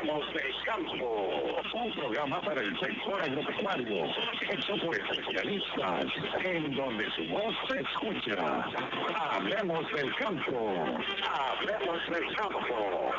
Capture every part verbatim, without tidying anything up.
Hablemos del campo, un programa para el sector agropecuario, hecho por especialistas, en donde su voz se escucha. Hablemos del campo, hablemos del campo.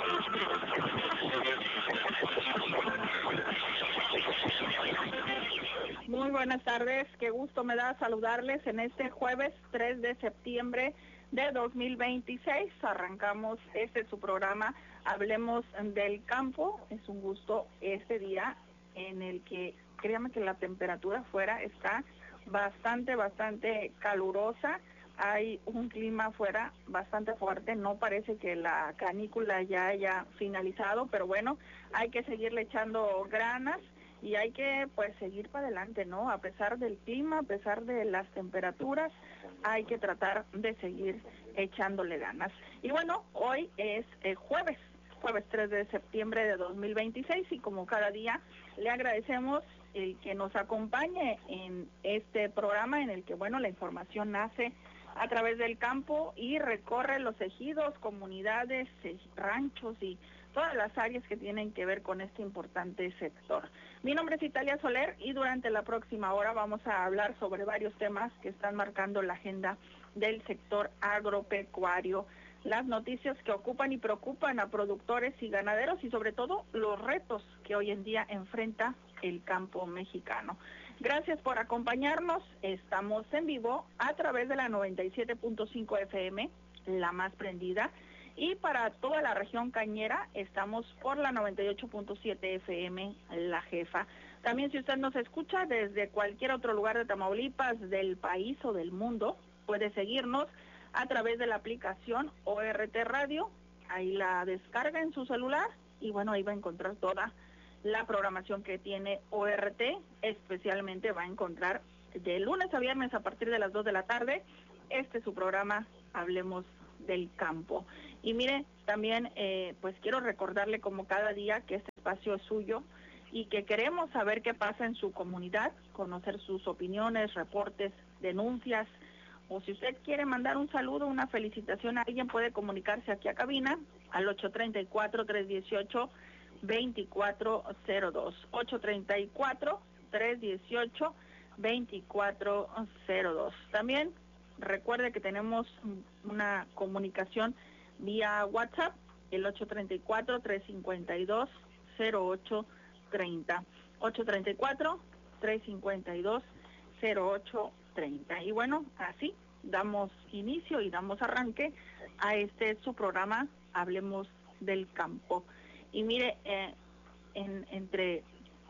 Muy buenas tardes, qué gusto me da saludarles en este jueves tres de septiembre de dos mil veintiséis. Arrancamos este su programa Hablemos del Campo. Es un gusto este día en el que, créanme que la temperatura afuera está bastante, bastante calurosa. Hay un clima afuera bastante fuerte, no parece que la canícula ya haya finalizado, pero bueno, hay que seguirle echando ganas. Y hay que pues seguir para adelante, ¿no? A pesar del clima, a pesar de las temperaturas, hay que tratar de seguir echándole ganas. Y bueno, hoy es eh, jueves, jueves tres de septiembre de dos mil veintiséis, y como cada día le agradecemos el que nos acompañe en este programa en el que, bueno, la información nace a través del campo y recorre los ejidos, comunidades, ranchos y todas las áreas que tienen que ver con este importante sector. Mi nombre es Italia Soler y durante la próxima hora vamos a hablar sobre varios temas que están marcando la agenda del sector agropecuario, las noticias que ocupan y preocupan a productores y ganaderos y sobre todo los retos que hoy en día enfrenta el campo mexicano. Gracias por acompañarnos, estamos en vivo a través de la noventa y siete punto cinco F M, la más prendida, y para toda la región cañera estamos por la noventa y ocho punto siete F M, la jefa. También si usted nos escucha desde cualquier otro lugar de Tamaulipas, del país o del mundo, puede seguirnos a través de la aplicación O R T Radio, ahí la descarga en su celular y bueno, ahí va a encontrar toda la programación que tiene O R T, especialmente va a encontrar de lunes a viernes a partir de las dos de la tarde, este es su programa Hablemos del Campo. Y mire, también eh, pues quiero recordarle como cada día que este espacio es suyo y que queremos saber qué pasa en su comunidad, conocer sus opiniones, reportes, denuncias, o si usted quiere mandar un saludo, una felicitación a alguien, puede comunicarse aquí a cabina al ocho tres cuatro, tres uno ocho, dos cuatro cero dos, ocho tres cuatro, tres uno ocho, dos cuatro cero dos. También recuerde que tenemos una comunicación vía WhatsApp, el ocho tres cuatro, tres cinco dos, cero ocho tres cero, ocho tres cuatro, tres cinco dos, cero ocho tres cero. Y bueno, así damos inicio y damos arranque a este su programa Hablemos del Campo. Y mire, eh, en, entre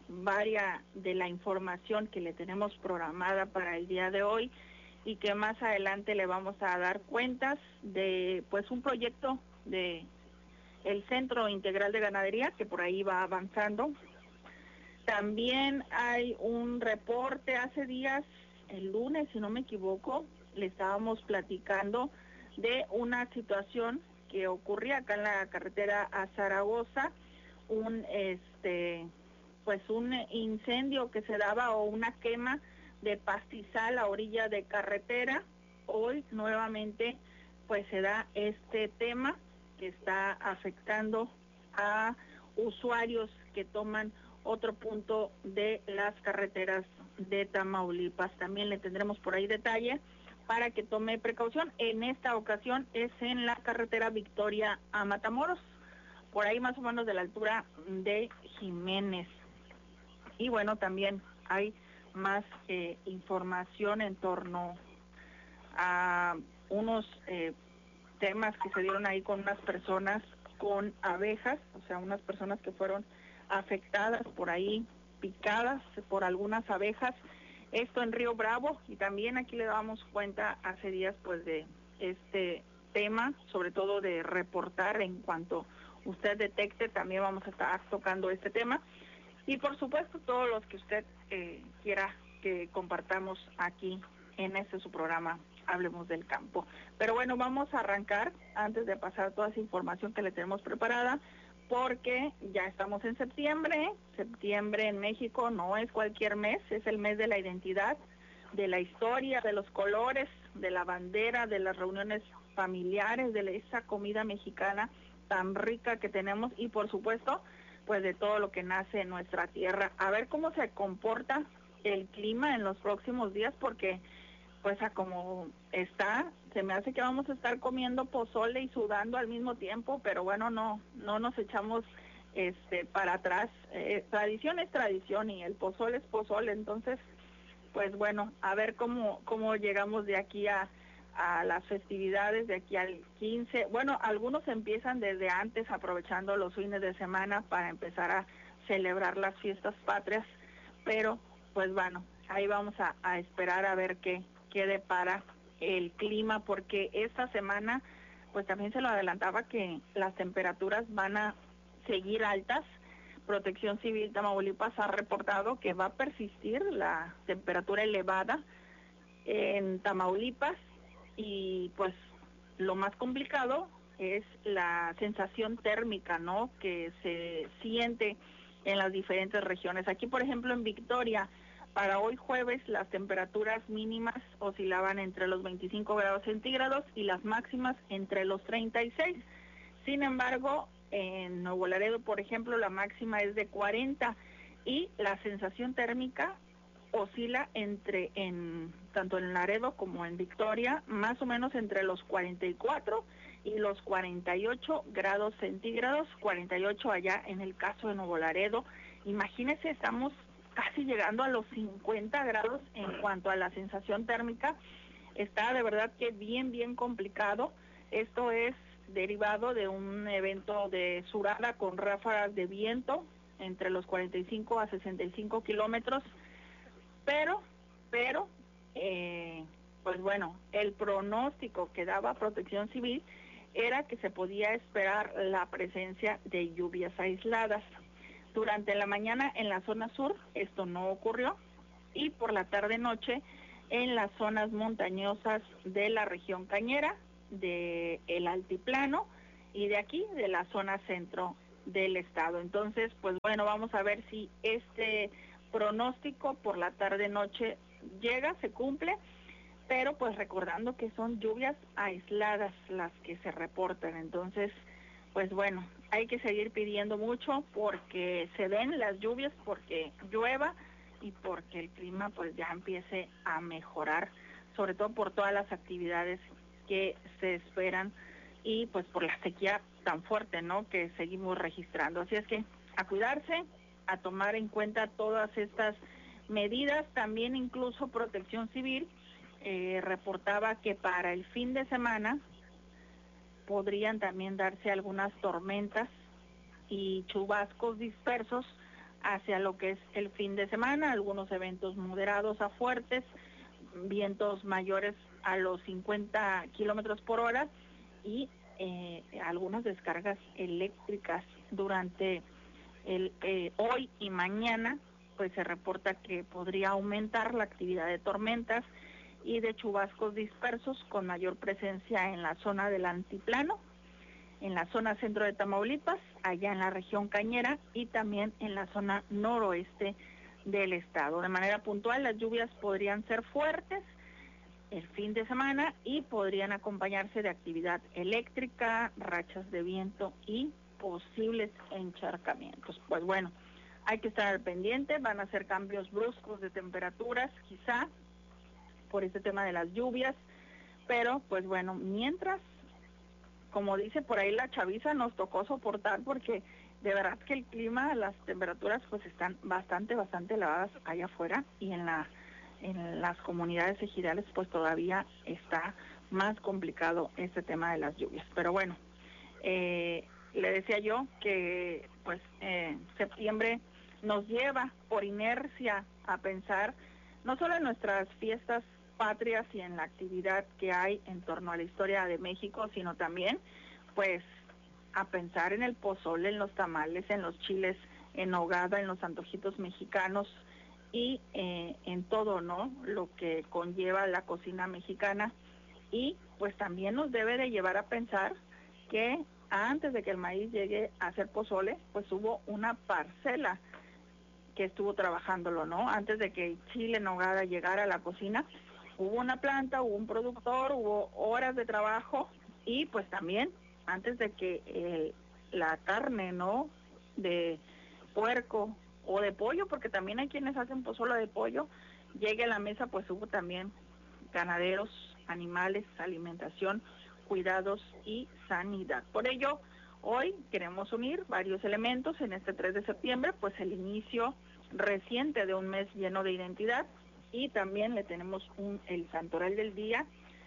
varias de la información que le tenemos programada para el día de hoy y que más adelante le vamos a dar cuentas de pues un proyecto de el Centro Integral de Ganadería que por ahí va avanzando. También hay un reporte hace días, el lunes si no me equivoco, le estábamos platicando de una situación que ocurría acá en la carretera a Zaragoza, un este pues un incendio que se daba o una quema de pastizal a orilla de carretera. Hoy nuevamente pues se da este tema que está afectando a usuarios que toman otro punto de las carreteras de Tamaulipas. También le tendremos por ahí detalle para que tome precaución. En esta ocasión es en la carretera Victoria a Matamoros, por ahí más o menos de la altura de Jiménez. Y bueno, también hay más eh, información en torno a unos eh, temas que se dieron ahí con unas personas con abejas, o sea, unas personas que fueron afectadas por ahí, picadas por algunas abejas, esto en Río Bravo, y también aquí le damos cuenta hace días pues de este tema, sobre todo de reportar en cuanto usted detecte, también vamos a estar tocando este tema, y por supuesto todos los que usted eh, quiera que compartamos aquí en este su programa Hablemos del Campo. Pero bueno, vamos a arrancar antes de pasar toda esa información que le tenemos preparada, porque ya estamos en septiembre. Septiembre en México no es cualquier mes, es el mes de la identidad, de la historia, de los colores, de la bandera, de las reuniones familiares, de esa comida mexicana tan rica que tenemos y por supuesto pues de todo lo que nace en nuestra tierra. A ver cómo se comporta el clima en los próximos días, porque pues a como está, se me hace que vamos a estar comiendo pozole y sudando al mismo tiempo, pero bueno, no, no nos echamos este para atrás. Eh, tradición es tradición y el pozole es pozole, entonces, pues bueno, a ver cómo, cómo llegamos de aquí a, a las festividades, de aquí al quince. Bueno, algunos empiezan desde antes, aprovechando los fines de semana para empezar a celebrar las fiestas patrias, pero pues bueno, ahí vamos a, a esperar a ver qué, qué depara el clima, porque esta semana, pues también se lo adelantaba que las temperaturas van a seguir altas. Protección Civil Tamaulipas ha reportado que va a persistir la temperatura elevada en Tamaulipas y pues lo más complicado es la sensación térmica, ¿no?, que se siente en las diferentes regiones. Aquí, por ejemplo, en Victoria, para hoy jueves las temperaturas mínimas oscilaban entre los veinticinco grados centígrados y las máximas entre los treinta y seis. Sin embargo, en Nuevo Laredo, por ejemplo, la máxima es de cuarenta y la sensación térmica oscila entre, en tanto en Laredo como en Victoria, más o menos entre los cuarenta y cuatro y los cuarenta y ocho grados centígrados, cuarenta y ocho allá en el caso de Nuevo Laredo. Imagínense, estamos casi llegando a los cincuenta grados en cuanto a la sensación térmica. Está de verdad que bien, bien complicado. Esto es derivado de un evento de surada con ráfagas de viento entre los cuarenta y cinco a sesenta y cinco kilómetros, pero, pero, eh, pues bueno, el pronóstico que daba Protección Civil era que se podía esperar la presencia de lluvias aisladas. Durante la mañana en la zona sur esto no ocurrió y por la tarde-noche en las zonas montañosas de la región cañera, de el altiplano y de aquí, de la zona centro del estado. Entonces, pues bueno, vamos a ver si este pronóstico por la tarde-noche llega, se cumple, pero pues recordando que son lluvias aisladas las que se reportan. Entonces, pues bueno, hay que seguir pidiendo mucho porque se den las lluvias, porque llueva y porque el clima pues ya empiece a mejorar, sobre todo por todas las actividades que se esperan y pues por la sequía tan fuerte, ¿no?, que seguimos registrando. Así es que a cuidarse, a tomar en cuenta todas estas medidas. También incluso Protección Civil eh, reportaba que para el fin de semana podrían también darse algunas tormentas y chubascos dispersos hacia lo que es el fin de semana, algunos eventos moderados a fuertes, vientos mayores a los cincuenta kilómetros por hora y eh, algunas descargas eléctricas durante el eh, hoy y mañana. Pues se reporta que podría aumentar la actividad de tormentas y de chubascos dispersos con mayor presencia en la zona del altiplano, en la zona centro de Tamaulipas, allá en la región cañera y también en la zona noroeste del estado. De manera puntual, las lluvias podrían ser fuertes el fin de semana y podrían acompañarse de actividad eléctrica, rachas de viento y posibles encharcamientos. Pues bueno, hay que estar al pendiente, van a ser cambios bruscos de temperaturas, quizá por este tema de las lluvias, pero pues bueno, mientras, como dice por ahí la chaviza, nos tocó soportar porque de verdad que el clima, las temperaturas pues están bastante, bastante elevadas allá afuera y en la en las comunidades ejidales pues todavía está más complicado este tema de las lluvias. Pero bueno, eh, le decía yo que pues eh, septiembre nos lleva por inercia a pensar no solo en nuestras fiestas patrias y en la actividad que hay en torno a la historia de México, sino también pues a pensar en el pozole, en los tamales, en los chiles en nogada, en los antojitos mexicanos y eh, en todo, ¿no?, lo que conlleva la cocina mexicana. Y pues también nos debe de llevar a pensar que antes de que el maíz llegue a ser pozole, pues hubo una parcela que estuvo trabajándolo, ¿no? Antes de que el chile en nogada llegara a la cocina, hubo una planta, hubo un productor, hubo horas de trabajo y pues también antes de que eh, la carne, ¿no?, de puerco o de pollo, porque también hay quienes hacen pozole de pollo, llegue a la mesa, pues hubo también ganaderos, animales, alimentación, cuidados y sanidad. Por ello, hoy queremos unir varios elementos en este tres de septiembre, pues el inicio reciente de un mes lleno de identidad, y también le tenemos un el santoral del día,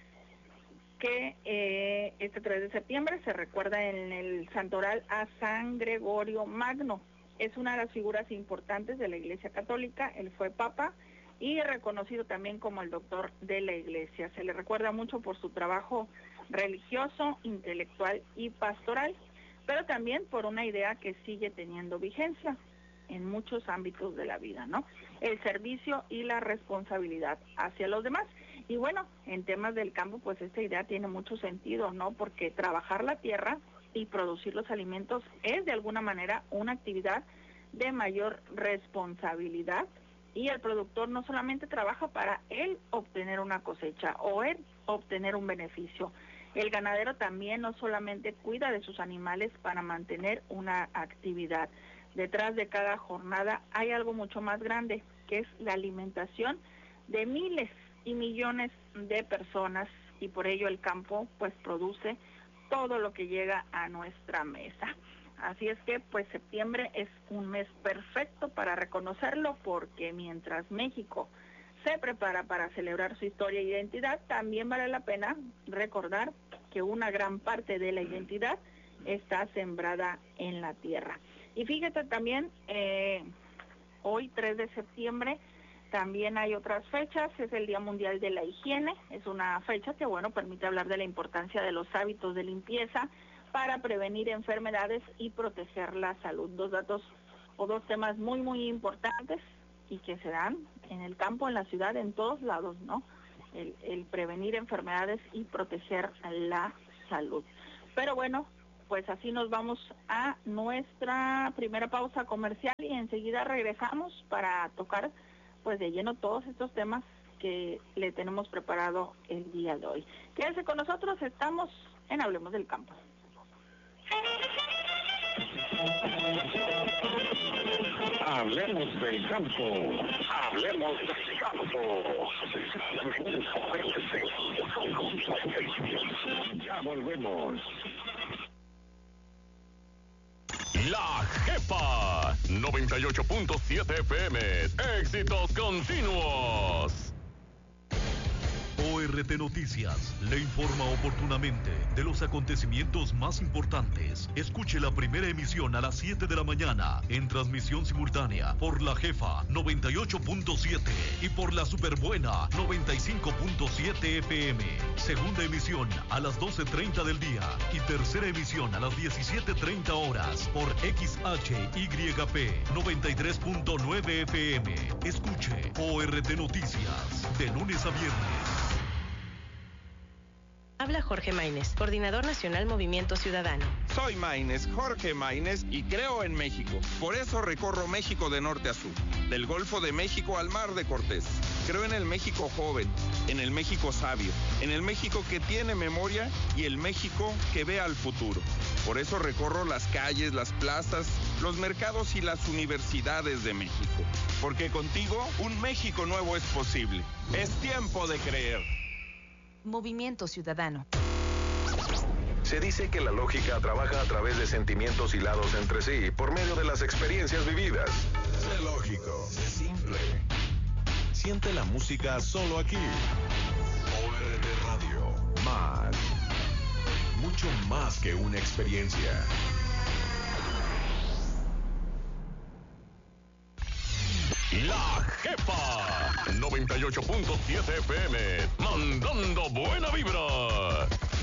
que eh, este tres de septiembre se recuerda en el santoral a San Gregorio Magno. Es una de las figuras importantes de la Iglesia Católica. Él fue papa y reconocido también como el doctor de la Iglesia. Se le recuerda mucho por su trabajo religioso, intelectual y pastoral, pero también por una idea que sigue teniendo vigencia en muchos ámbitos de la vida, ¿no? El servicio y la responsabilidad hacia los demás. Y bueno, en temas del campo, pues esta idea tiene mucho sentido, ¿no? Porque trabajar la tierra y producir los alimentos es de alguna manera una actividad de mayor responsabilidad, y el productor no solamente trabaja para él obtener una cosecha o él obtener un beneficio. El ganadero también no solamente cuida de sus animales para mantener una actividad. Detrás de cada jornada hay algo mucho más grande, que es la alimentación de miles y millones de personas, y por ello el campo pues produce todo lo que llega a nuestra mesa. Así es que pues septiembre es un mes perfecto para reconocerlo, porque mientras México se prepara para celebrar su historia e identidad, también vale la pena recordar que una gran parte de la identidad está sembrada en la tierra. Y fíjate también, eh, hoy tres de septiembre también hay otras fechas. Es el Día Mundial de la Higiene. Es una fecha que, bueno, permite hablar de la importancia de los hábitos de limpieza para prevenir enfermedades y proteger la salud. Dos datos o dos temas muy, muy importantes y que se dan en el campo, en la ciudad, en todos lados, ¿no? El, el prevenir enfermedades y proteger la salud. Pero bueno, pues así nos vamos a nuestra primera pausa comercial y enseguida regresamos para tocar pues de lleno todos estos temas que le tenemos preparado el día de hoy. Quédense con nosotros, estamos en Hablemos del Campo. Hablemos del campo. Hablemos del campo. Ya volvemos. La Jefa noventa y ocho punto siete F M. Éxitos continuos. O R T Noticias le informa oportunamente de los acontecimientos más importantes. Escuche la primera emisión a las siete de la mañana en transmisión simultánea por La Jefa noventa y ocho punto siete y por la Superbuena noventa y cinco punto siete F M. Segunda emisión a las doce treinta del día y tercera emisión a las diecisiete treinta horas por X H Y P noventa y tres punto nueve F M. Escuche O R T Noticias de lunes a viernes. Habla Jorge Maínez, Coordinador Nacional Movimiento Ciudadano. Soy Maínez, Jorge Maínez, y creo en México. Por eso recorro México de norte a sur, del Golfo de México al Mar de Cortés. Creo en el México joven, en el México sabio, en el México que tiene memoria y el México que ve al futuro. Por eso recorro las calles, las plazas, los mercados y las universidades de México. Porque contigo un México nuevo es posible. Es tiempo de creer. Movimiento Ciudadano. Se dice que la lógica trabaja a través de sentimientos hilados entre sí, por medio de las experiencias vividas. Sé lógico, sé simple. Siente la música solo aquí. O R T Radio. Más. Mucho más que una experiencia. La Jefa noventa y ocho punto siete F M, mandando buena vibra.